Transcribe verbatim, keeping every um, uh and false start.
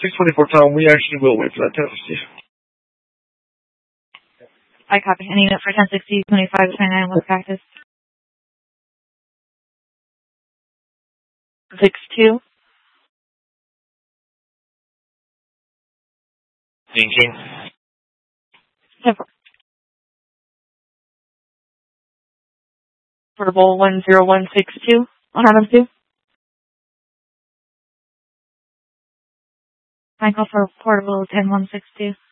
six twenty-four Tom, we actually will wait for that tower, Steve. I copy. Any note for ten sixty, twenty-five twenty-nine West Cactus? six two. Thinking. Portable one zero one six two on Adams two. Michael for portable ten one six two.